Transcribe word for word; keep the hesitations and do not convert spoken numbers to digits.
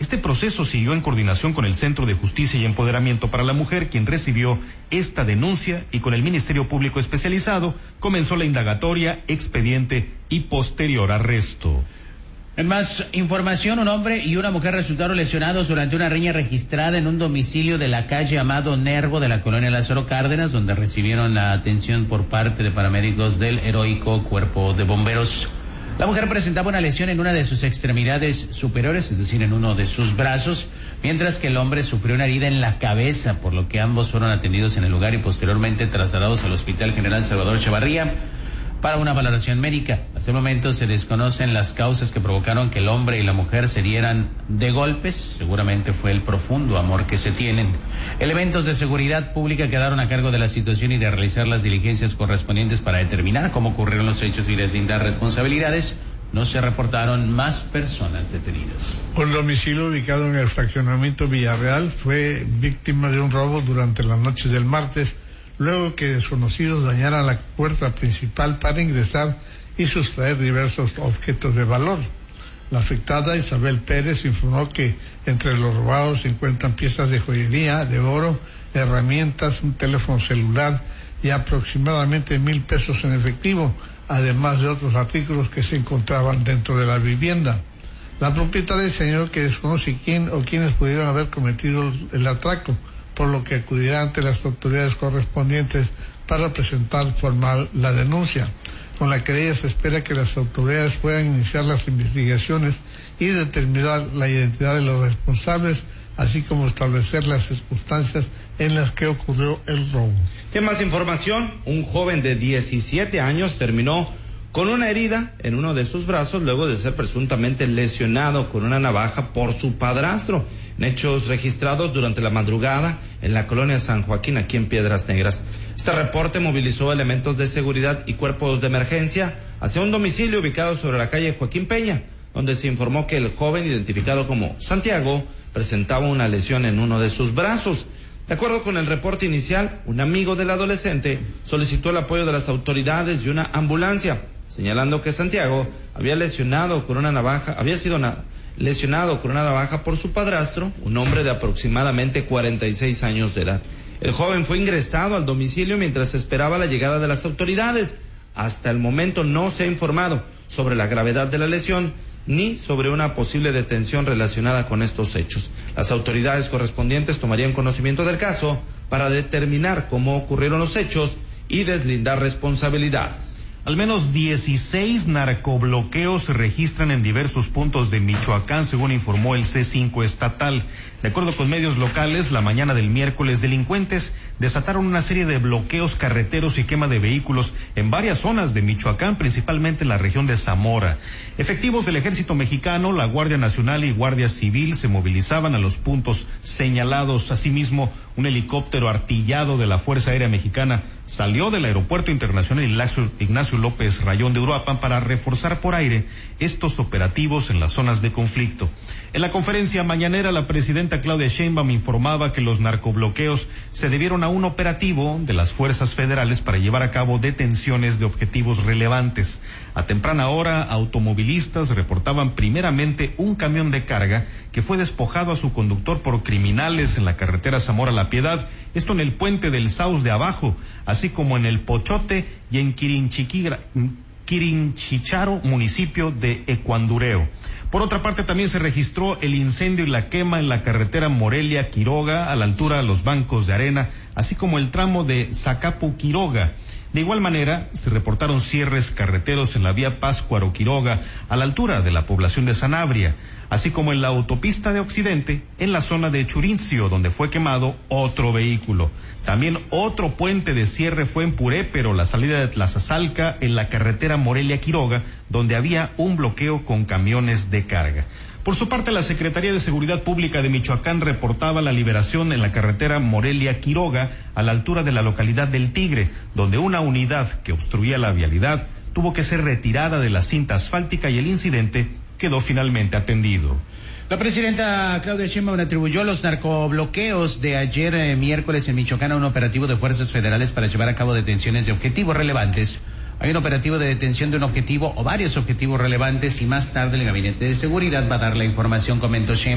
Este proceso siguió en coordinación con el Centro de Justicia y Empoderamiento para la Mujer, quien recibió esta denuncia, y con el Ministerio Público Especializado comenzó la indagatoria, expediente y posterior arresto. En más información, un hombre y una mujer resultaron lesionados durante una riña registrada en un domicilio de la calle Amado Nervo de la colonia Lázaro Cárdenas, donde recibieron la atención por parte de paramédicos del heroico Cuerpo de Bomberos. La mujer presentaba una lesión en una de sus extremidades superiores, es decir, en uno de sus brazos, mientras que el hombre sufrió una herida en la cabeza, por lo que ambos fueron atendidos en el lugar y posteriormente trasladados al Hospital General Salvador Echevarría para una valoración médica. Hasta el momento se desconocen las causas que provocaron que el hombre y la mujer se dieran de golpes. Seguramente fue el profundo amor que se tienen. Elementos de seguridad pública quedaron a cargo de la situación y de realizar las diligencias correspondientes para determinar cómo ocurrieron los hechos y deslindar responsabilidades. No se reportaron más personas detenidas. Un domicilio ubicado en el fraccionamiento Villarreal fue víctima de un robo durante la noche del martes, luego que desconocidos dañaran la puerta principal para ingresar y sustraer diversos objetos de valor. La afectada, Isabel Pérez, informó que entre los robados se encuentran piezas de joyería, de oro, herramientas, un teléfono celular y aproximadamente mil pesos en efectivo, además de otros artículos que se encontraban dentro de la vivienda. La propietaria señaló que desconoce quién o quiénes pudieron haber cometido el atraco, por lo que acudirá ante las autoridades correspondientes para presentar formal la denuncia. Con la querella se espera que las autoridades puedan iniciar las investigaciones y determinar la identidad de los responsables, así como establecer las circunstancias en las que ocurrió el robo. ¿Qué más información? Un joven de diecisiete años terminó con una herida en uno de sus brazos luego de ser presuntamente lesionado con una navaja por su padrastro, en hechos registrados durante la madrugada en la colonia San Joaquín, aquí en Piedras Negras. Este reporte movilizó elementos de seguridad y cuerpos de emergencia hacia un domicilio ubicado sobre la calle Joaquín Peña, donde se informó que el joven, identificado como Santiago, presentaba una lesión en uno de sus brazos. De acuerdo con el reporte inicial, un amigo del adolescente solicitó el apoyo de las autoridades y una ambulancia, señalando que Santiago había lesionado con una navaja, había sido na- lesionado con una navaja por su padrastro, un hombre de aproximadamente cuarenta y seis años de edad. El joven fue ingresado al domicilio mientras esperaba la llegada de las autoridades. Hasta el momento no se ha informado sobre la gravedad de la lesión ni sobre una posible detención relacionada con estos hechos. Las autoridades correspondientes tomarían conocimiento del caso para determinar cómo ocurrieron los hechos y deslindar responsabilidades. Al menos dieciséis narcobloqueos se registran en diversos puntos de Michoacán, según informó el C cinco estatal. De acuerdo con medios locales, la mañana del miércoles, delincuentes desataron una serie de bloqueos carreteros y quema de vehículos en varias zonas de Michoacán, principalmente en la región de Zamora. Efectivos del Ejército Mexicano, la Guardia Nacional y Guardia Civil se movilizaban a los puntos señalados. Asimismo, un helicóptero artillado de la Fuerza Aérea Mexicana salió del Aeropuerto Internacional Ignacio López Rayón de Uruapan para reforzar por aire estos operativos en las zonas de conflicto. En la conferencia mañanera, la presidenta Claudia Sheinbaum informaba que los narcobloqueos se debieron a un operativo de las fuerzas federales para llevar a cabo detenciones de objetivos relevantes. A temprana hora, automovilistas reportaban primeramente un camión de carga que fue despojado a su conductor por criminales en la carretera Zamora-La Piedad, esto en el puente del Saus de Abajo, así como en el Pochote y en Quirinchiquira, Quirinchicharo, municipio de Ecuandureo. Por otra parte, también se registró el incendio y la quema en la carretera Morelia-Quiroga, a la altura de los bancos de arena, así como el tramo de Zacapu-Quiroga. De igual manera, se reportaron cierres carreteros en la vía Pátzcuaro-Quiroga, a la altura de la población de Sanabria, así como en la autopista de Occidente, en la zona de Churincio, donde fue quemado otro vehículo. También otro puente de cierre fue en Purépero, la salida de Tlazazalca, en la carretera Morelia-Quiroga, donde había un bloqueo con camiones de carga. Por su parte, la Secretaría de Seguridad Pública de Michoacán reportaba la liberación en la carretera Morelia-Quiroga, a la altura de la localidad del Tigre, donde una unidad que obstruía la vialidad tuvo que ser retirada de la cinta asfáltica y el incidente quedó finalmente atendido. La presidenta Claudia Sheinbaum atribuyó los narcobloqueos de ayer eh, miércoles en Michoacán a un operativo de fuerzas federales para llevar a cabo detenciones de objetivos relevantes. Hay un operativo de detención de un objetivo o varios objetivos relevantes y más tarde el Gabinete de Seguridad va a dar la información, comentó Sheinbaum.